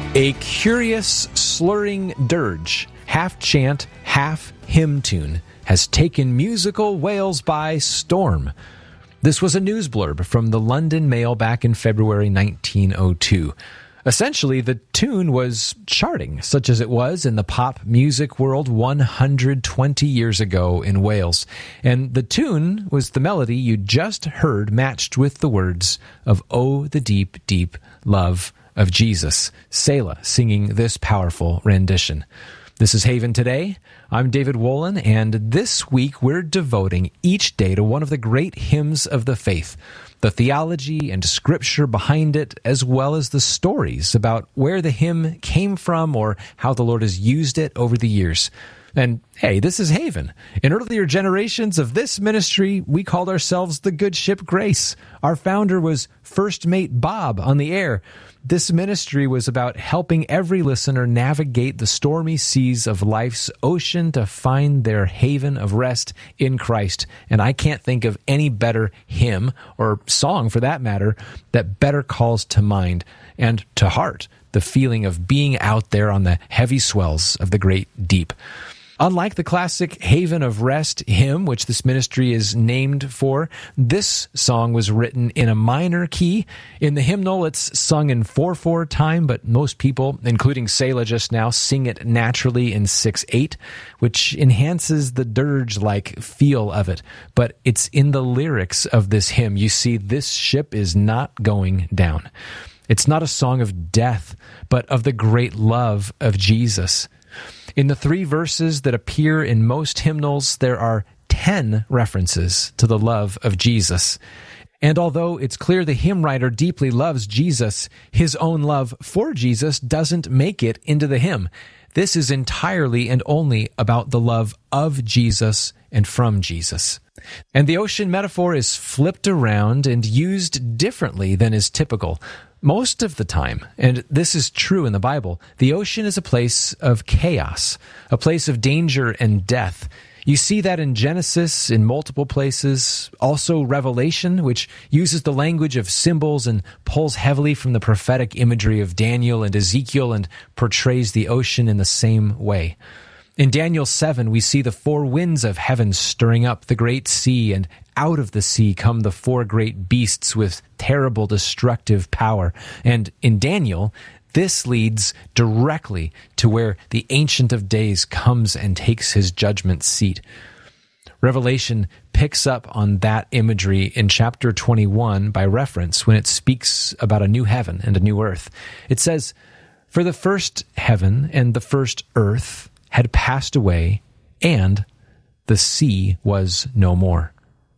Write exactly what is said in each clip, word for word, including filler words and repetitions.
A curious, slurring dirge, half chant, half hymn tune, has taken musical Wales by storm. This was a news blurb from the London Mail back in February nineteen oh two. Essentially, the tune was charting, such as it was in the pop music world one hundred twenty years ago in Wales. And the tune was the melody you just heard matched with the words of "Oh, the deep, deep love of Jesus." Selah singing this powerful rendition. This is Haven Today. I'm David Wolin, and this week we're devoting each day to one of the great hymns of the faith, the theology and scripture behind it, as well as the stories about where the hymn came from or how the Lord has used it over the years. And hey, this is Haven. In earlier generations of this ministry, we called ourselves the Good Ship Grace. Our founder was First Mate Bob on the air. This ministry was about helping every listener navigate the stormy seas of life's ocean to find their haven of rest in Christ. And I can't think of any better hymn, or song for that matter, that better calls to mind and to heart the feeling of being out there on the heavy swells of the great deep. Unlike the classic Haven of Rest hymn, which this ministry is named for, this song was written in a minor key. In the hymnal, it's sung in four four time, but most people, including Selah just now, sing it naturally in six eight, which enhances the dirge-like feel of it. But it's in the lyrics of this hymn. You see, this ship is not going down. It's not a song of death, but of the great love of Jesus. In the three verses that appear in most hymnals, there are ten references to the love of Jesus. And although it's clear the hymn writer deeply loves Jesus, his own love for Jesus doesn't make it into the hymn. This is entirely and only about the love of Jesus and from Jesus. And the ocean metaphor is flipped around and used differently than is typical. Most of the time, and this is true in the Bible, the ocean is a place of chaos, a place of danger and death. You see that in Genesis in multiple places, also Revelation, which uses the language of symbols and pulls heavily from the prophetic imagery of Daniel and Ezekiel and portrays the ocean in the same way. In Daniel seven, we see the four winds of heaven stirring up the great sea, and out of the sea come the four great beasts with terrible destructive power. And in Daniel, this leads directly to where the Ancient of Days comes and takes his judgment seat. Revelation picks up on that imagery in chapter twenty-one by reference when it speaks about a new heaven and a new earth. It says, "For the first heaven and the first earth had passed away, and the sea was no more."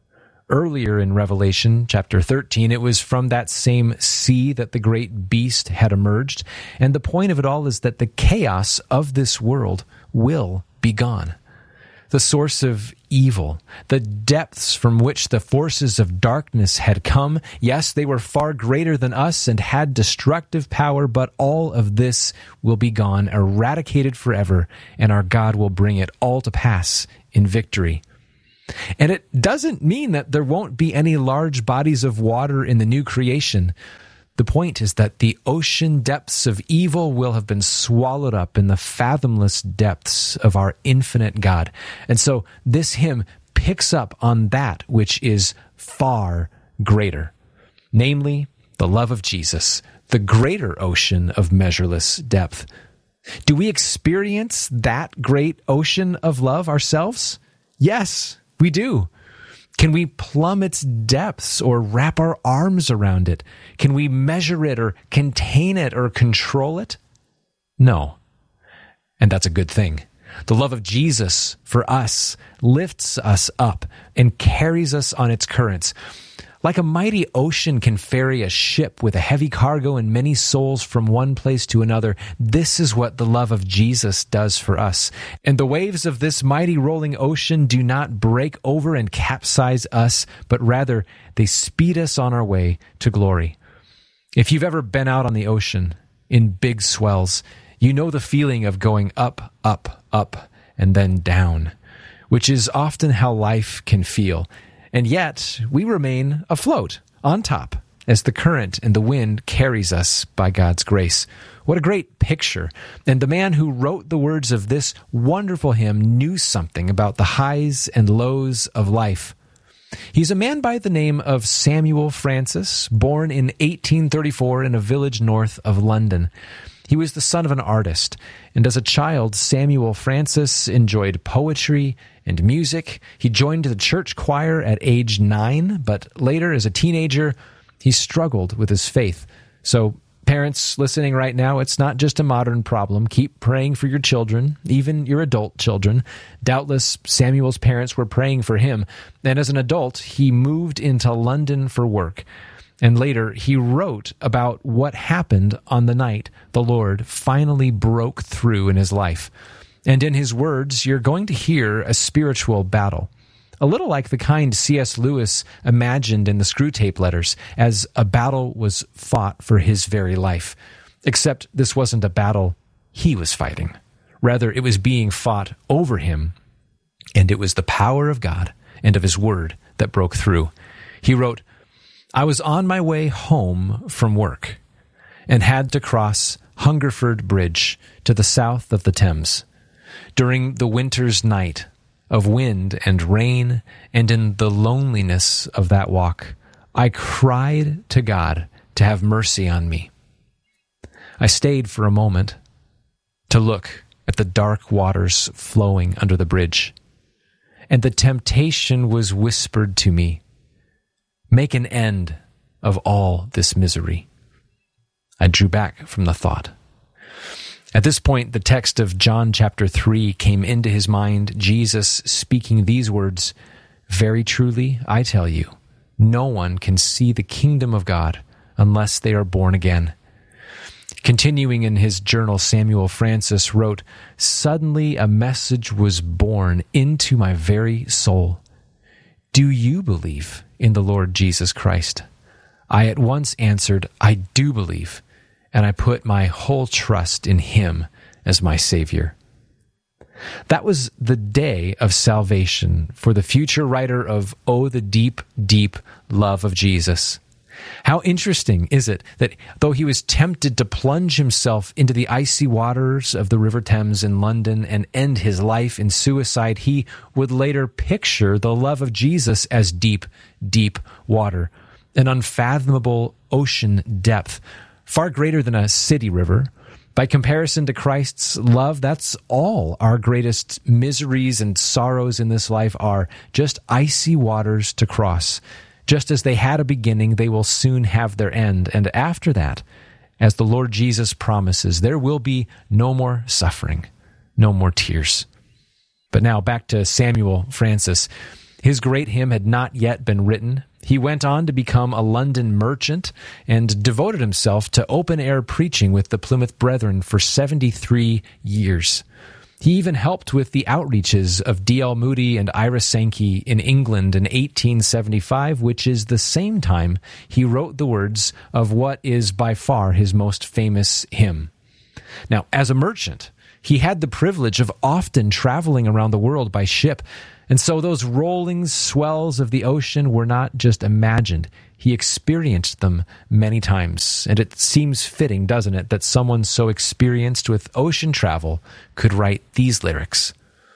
Earlier in Revelation chapter thirteen, it was from that same sea that the great beast had emerged, and the point of it all is that the chaos of this world will be gone. The source of evil, the depths from which the forces of darkness had come, yes, they were far greater than us and had destructive power, but all of this will be gone, eradicated forever, and our God will bring it all to pass in victory. And it doesn't mean that there won't be any large bodies of water in the new creation. The point is that the ocean depths of evil will have been swallowed up in the fathomless depths of our infinite God. And so this hymn picks up on that which is far greater, namely the love of Jesus, the greater ocean of measureless depth. Do we experience that great ocean of love ourselves? Yes, we do. Can we plumb its depths or wrap our arms around it? Can we measure it or contain it or control it? No. And that's a good thing. The love of Jesus for us lifts us up and carries us on its currents. Like a mighty ocean can ferry a ship with a heavy cargo and many souls from one place to another, this is what the love of Jesus does for us. And the waves of this mighty rolling ocean do not break over and capsize us, but rather they speed us on our way to glory. If you've ever been out on the ocean in big swells, you know the feeling of going up, up, up, and then down, which is often how life can feel. And yet, we remain afloat, on top, as the current and the wind carries us by God's grace. What a great picture. And the man who wrote the words of this wonderful hymn knew something about the highs and lows of life. He's a man by the name of Samuel Francis, born in eighteen thirty-four in a village north of London. He was the son of an artist, and as a child, Samuel Francis enjoyed poetry and music. He joined the church choir at age nine, but later, as a teenager, he struggled with his faith. So, parents listening right now, it's not just a modern problem. Keep praying for your children, even your adult children. Doubtless, Samuel's parents were praying for him, and as an adult, he moved into London for work. And later, he wrote about what happened on the night the Lord finally broke through in his life. And in his words, you're going to hear a spiritual battle, a little like the kind C S Lewis imagined in the Screwtape Letters, as a battle was fought for his very life. Except this wasn't a battle he was fighting. Rather, it was being fought over him, and it was the power of God and of his word that broke through. He wrote, I was on my way home from work and had to cross Hungerford Bridge to the south of the Thames. During the winter's night of wind and rain, and in the loneliness of that walk, I cried to God to have mercy on me. I stayed for a moment to look at the dark waters flowing under the bridge, and the temptation was whispered to me, make an end of all this misery. I drew back from the thought. At this point, the text of John chapter three came into his mind, Jesus speaking these words, very truly, I tell you, no one can see the kingdom of God unless they are born again. Continuing in his journal, Samuel Francis wrote, suddenly a message was born into my very soul. Do you believe in the Lord Jesus Christ? I at once answered, I do believe, and I put my whole trust in him as my Savior. That was the day of salvation for the future writer of Oh, the Deep, Deep Love of Jesus. How interesting is it that though he was tempted to plunge himself into the icy waters of the River Thames in London and end his life in suicide, he would later picture the love of Jesus as deep, deep water, an unfathomable ocean depth, far greater than a city river. By comparison to Christ's love, that's all our greatest miseries and sorrows in this life are, just icy waters to cross. Just as they had a beginning, they will soon have their end. And after that, as the Lord Jesus promises, there will be no more suffering, no more tears. But now back to Samuel Francis. His great hymn had not yet been written. He went on to become a London merchant and devoted himself to open-air preaching with the Plymouth Brethren for seventy-three years. He even helped with the outreaches of D L Moody and Ira Sankey in England in eighteen seventy-five, which is the same time he wrote the words of what is by far his most famous hymn. Now, as a merchant, he had the privilege of often traveling around the world by ship, and so those rolling swells of the ocean were not just imagined. He experienced them many times, and it seems fitting, doesn't it, that someone so experienced with ocean travel could write these lyrics.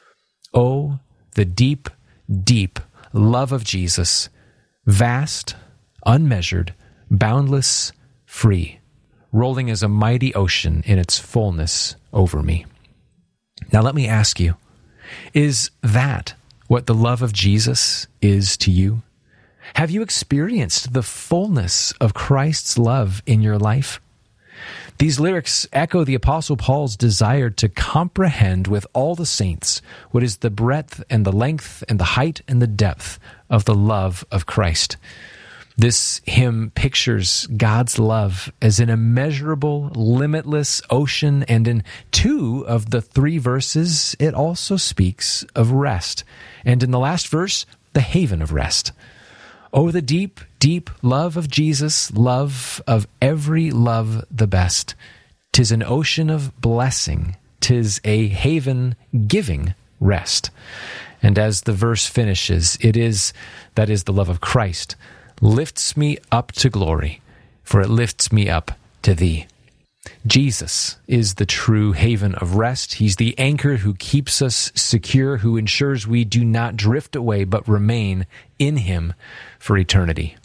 Oh, the deep, deep love of Jesus, vast, unmeasured, boundless, free, rolling as a mighty ocean in its fullness over me. Now let me ask you, is that what the love of Jesus is to you? Have you experienced the fullness of Christ's love in your life? These lyrics echo the Apostle Paul's desire to comprehend with all the saints what is the breadth and the length and the height and the depth of the love of Christ. This hymn pictures God's love as an immeasurable, limitless ocean, and in two of the three verses, it also speaks of rest. And in the last verse, the haven of rest. Oh, the deep, deep love of Jesus, love of every love the best. 'Tis an ocean of blessing, 'tis a haven giving rest. And as the verse finishes, it is, that is the love of Christ, lifts me up to glory, for it lifts me up to thee. Jesus is the true haven of rest. He's the anchor who keeps us secure, who ensures we do not drift away, but remain in him for eternity.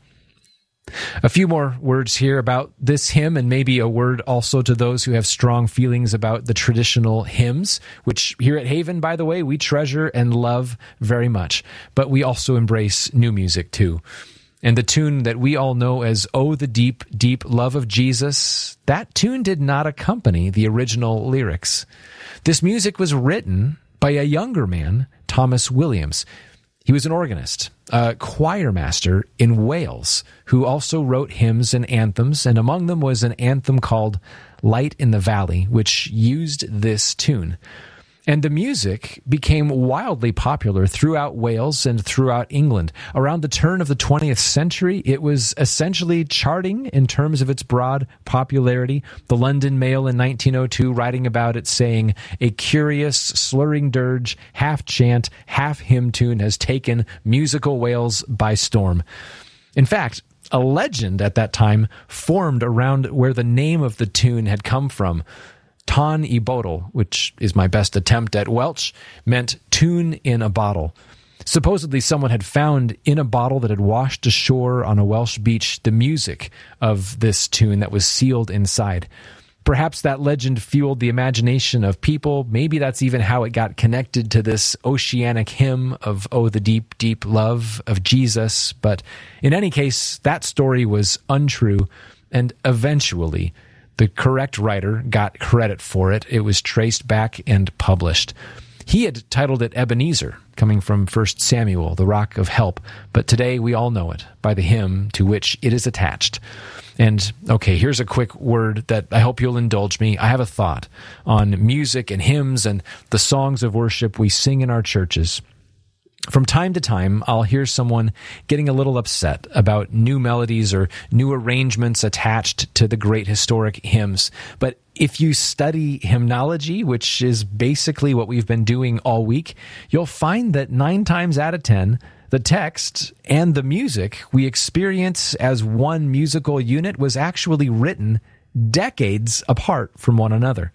A few more words here about this hymn, and maybe a word also to those who have strong feelings about the traditional hymns, which here at Haven, by the way, we treasure and love very much. But we also embrace new music too. And the tune that we all know as "Oh, the Deep, Deep Love of Jesus," that tune did not accompany the original lyrics. This music was written by a younger man, Thomas Williams. He was an organist, a choir master in Wales, who also wrote hymns and anthems, and among them was an anthem called "Light in the Valley," which used this tune. And the music became wildly popular throughout Wales and throughout England. Around the turn of the twentieth century, it was essentially charting in terms of its broad popularity. The London Mail in nineteen oh two writing about it saying, "A curious, slurring dirge, half chant, half hymn tune has taken musical Wales by storm." In fact, a legend at that time formed around where the name of the tune had come from. Ton i bottle, which is my best attempt at Welsh, meant tune in a bottle. Supposedly someone had found in a bottle that had washed ashore on a Welsh beach the music of this tune that was sealed inside. Perhaps that legend fueled the imagination of people. Maybe that's even how it got connected to this oceanic hymn of "Oh, the deep, deep love of Jesus." But in any case, that story was untrue, and eventually the correct writer got credit for it. It was traced back and published. He had titled it Ebenezer, coming from First Samuel, the rock of help, but today we all know it by the hymn to which it is attached. And, okay, here's a quick word that I hope you'll indulge me. I have a thought on music and hymns and the songs of worship we sing in our churches. From time to time, I'll hear someone getting a little upset about new melodies or new arrangements attached to the great historic hymns. But if you study hymnology, which is basically what we've been doing all week, you'll find that nine times out of ten, the text and the music we experience as one musical unit was actually written decades apart from one another.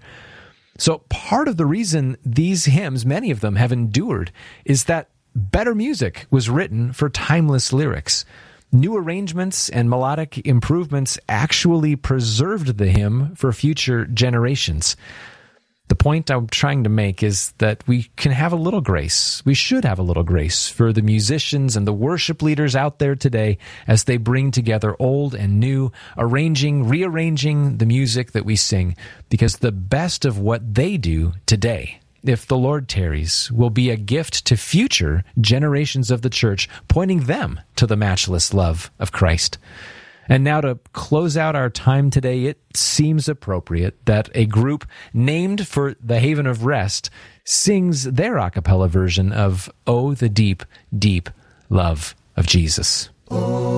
So part of the reason these hymns, many of them, have endured is that better music was written for timeless lyrics. New arrangements and melodic improvements actually preserved the hymn for future generations. The point I'm trying to make is that we can have a little grace. We should have a little grace for the musicians and the worship leaders out there today as they bring together old and new, arranging, rearranging the music that we sing, because the best of what they do today, if the Lord tarries, will be a gift to future generations of the church, pointing them to the matchless love of Christ. And now to close out our time today, it seems appropriate that a group named for the Haven of Rest sings their a cappella version of "Oh, the Deep, Deep Love of Jesus."